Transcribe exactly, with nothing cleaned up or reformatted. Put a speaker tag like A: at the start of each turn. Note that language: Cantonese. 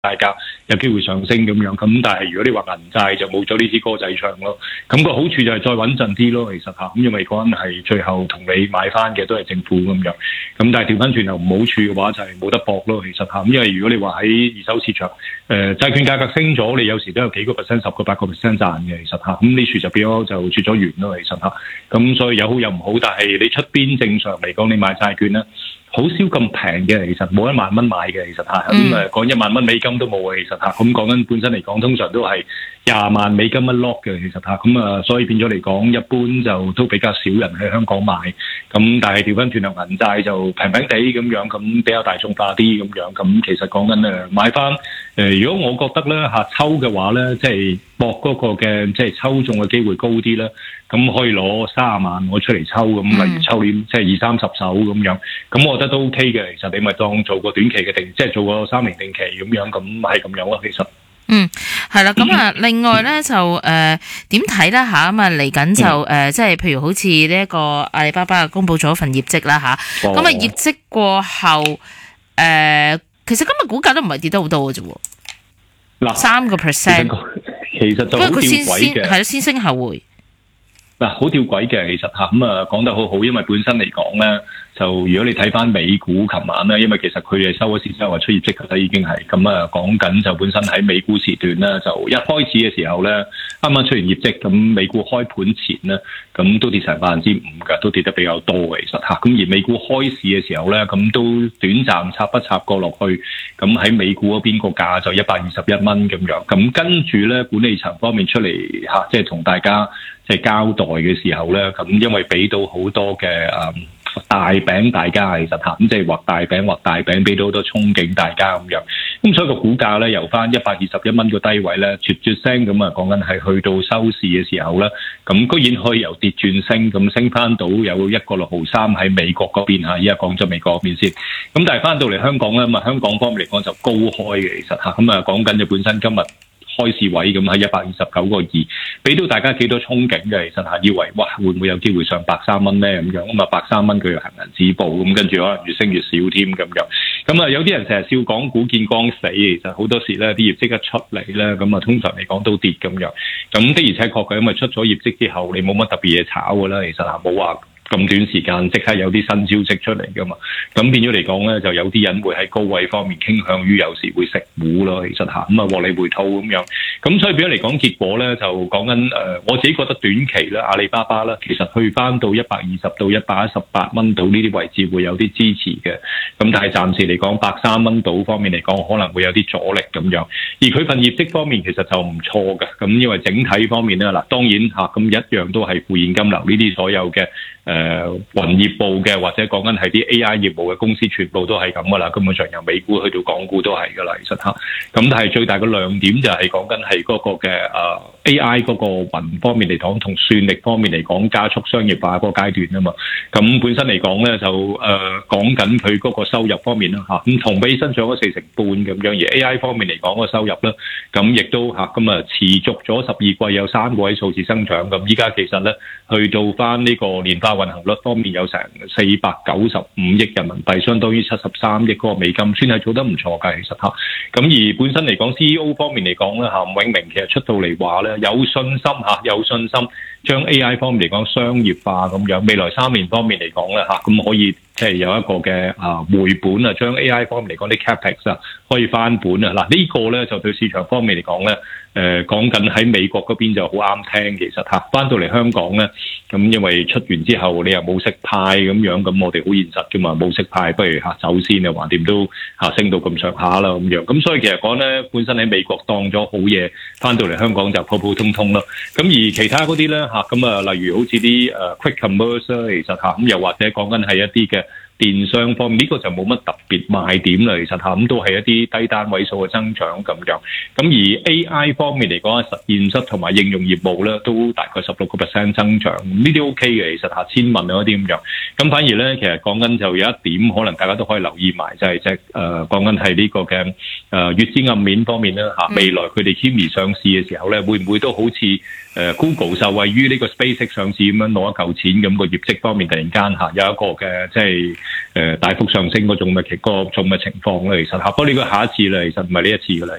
A: 大家有機會上升咁樣。咁但係如果你話銀債就冇咗呢支歌仔唱咯。咁個好處就係再穩陣啲咯，其實嚇。咁因為嗰陣係最後同你買翻嘅都係政府咁樣。咁但係調翻轉頭唔好處嘅話就係冇得搏咯，其實嚇。咁因為如果你話喺二手市場，誒、呃、債券價格升咗，你有時都有幾個 percent、十個、八個 percent 賺嘅，其實嚇。咁呢處就變咗就絕咗緣咯，其實嚇。咁所以有好有唔好，但係你出邊正常嚟講，你買債券咧，好少咁平嘅，其實冇一萬蚊買嘅，其實嚇。咁誒講一萬蚊美金都冇嘅，其實嚇。咁講緊本身嚟講，通常都係廿萬美金一 lock 嘅，其實嚇。咁啊，所以變咗嚟講，一般就都比較少人喺香港買。咁但係調翻轉頭銀債就平平地咁樣，咁比較大眾化啲咁樣。咁其實講緊誒買翻誒、呃，如果我覺得咧嚇抽嘅話咧，即係博嗰個嘅即係抽中嘅機會高啲咧，咁可以攞三十萬我出嚟抽咁，例如抽年即係二三十手咁樣。咁我覺得都 OK 嘅。其實你咪當做個短期嘅定，即係做個三年定期咁樣，咁係咁樣咯。其實。
B: 嗯，係啦，咁啊，另外咧就誒點睇咧吓，咁啊嚟緊就誒、呃、即係譬如好似呢一個阿里巴巴公布咗份業績啦吓，咁啊、哦、業績過後誒、呃，其實今日股價都唔係跌得好多嘅啫，嗱三個 percent，
A: 其實就好吊詭嘅，
B: 係咯，先升後回。
A: 嗱，好吊詭嘅，其實嚇咁啊講得好好，因為本身嚟講咧，就如果你睇翻美股，琴晚咧，因為其實佢哋收咗市之後話出業績，其實已經係咁啊講緊就本身喺美股時段咧，就一開始嘅時候咧，啱啱出完業績，咁美股開盤前咧，咁都跌成百分之五㗎，都跌得比較多嘅，其實嚇。咁而美股開市嘅時候咧，咁都短暫插不插過落去，咁喺美股嗰邊個價就一百二十一蚊咁樣。咁跟住咧，管理層方面出嚟嚇，即係同大家即係交代嘅時候咧，咁因為俾到好多嘅誒、嗯、大餅大家其實嚇，咁即係畫大餅畫大餅，俾到好多憧憬大家咁樣。咁所以個股價咧由翻一百二十一蚊個低位咧，啜啜聲咁啊，講緊係去到收市嘅時候咧，咁居然可以由跌轉升，咁升翻到有一個六毫三喺美國嗰邊嚇，依家講咗美國嗰邊先。咁但係翻到嚟香港咧，咁啊香港方面嚟講就高開嘅，其實嚇，咁啊講緊就本身今日開市位咁喺一百二十九個二，俾到大家幾多憧憬嘅，其實嚇，以為哇會唔會有機會上百三蚊咧咁樣，咁啊百三蚊佢又行人止步，咁跟住可能越升越少添咁樣。咁啊有啲人成日笑港股見光死，其實好多時咧啲業績一出嚟咧，咁啊通常嚟講都跌咁樣。咁的而且確嘅，因為出咗業績之後，你冇乜特別嘢炒㗎啦，其實嚇冇話咁短時間即刻有啲新消息出嚟噶嘛，咁變咗嚟講咧，就有啲人會喺高位方面傾向於有時會食糊咯，其實嚇咁啊獲利回吐咁樣，咁所以變咗嚟講結果咧就講緊誒，我自己覺得短期咧阿里巴巴咧其實去翻到一百二十到一百一十八蚊到呢啲位置會有啲支持嘅，咁但係暫時嚟講百三蚊到方面嚟講可能會有啲阻力咁樣，而佢份業績方面其實就唔錯嘅，咁因為整體方面咧嗱當然嚇咁一樣都係負現金流呢啲所有嘅。誒、呃、雲業務嘅或者講緊係啲 A I 業務嘅公司，全部都係咁噶啦。根本上由美股去到港股都係噶啦，其實嚇。咁但係最大嘅亮點就係講緊係嗰個嘅誒、呃、A I 嗰個雲方面嚟講，同算力方面嚟講加速商業化嗰個階段啊嘛。咁本身嚟講咧就誒、呃、講緊佢嗰個收入方面啦嚇。咁同比增長咗四成半咁樣，而 A I 方面嚟講個收入咧，咁亦都嚇咁啊持續咗十二季有三個位數字增長。咁依家其實咧去到翻呢個年化運行率方面有成四百九十五億人民幣，相當於七十三億嗰個美金，算係做得唔錯㗎，其實嚇。咁而本身嚟講 C E O 方面嚟講咧嚇，吳永明其實出到嚟話咧有信心嚇，有信心將 A I 方面嚟講商業化咁樣，未來三年方面嚟講咧嚇，咁可以即係有一個嘅啊回本啊，將 A I 方面嚟講啲 capex 啊可以翻本啊。嗱呢個咧就對市場方面嚟講咧。誒講緊喺美國嗰邊就好啱聽，其實嚇翻到嚟香港咧，咁因為出完之後你又冇息派咁樣，咁我哋好現實㗎嘛，冇息派不如嚇走先啊，橫掂都嚇升到咁上下啦咁樣，咁所以其實講咧，本身喺美國當咗好嘢，翻到嚟香港就普普通通啦。咁而其他嗰啲咧嚇，咁啊例如好似啲誒 quick commerce 啦，其實嚇咁又或者講緊係一啲嘅。電商方面呢、這個就冇乜特別賣點啦，其實嚇咁都係一啲低單位數嘅增長咁樣。咁而 A I 方面嚟講，實驗室同埋應用業務咧都大概十六個 percent 增長，呢啲 OK 嘅，其實嚇千萬嗰啲咁樣。咁反而咧，其實講緊就有一點，可能大家都可以留意埋，就係即係誒講緊係呢個嘅誒、呃、月資暗面方面啦嚇。未來佢哋 Kimi 上市嘅時候咧，會唔會都好似誒、呃、Google 受惠於呢個 SpaceX 上市咁樣攞一嚿錢咁、那個業績方面突然間嚇有一個嘅即係。誒、呃、大幅上升嗰種嘅嗰種嘅情況咧，其實嚇，不過呢個下一次咧，其實唔係呢一次噶啦。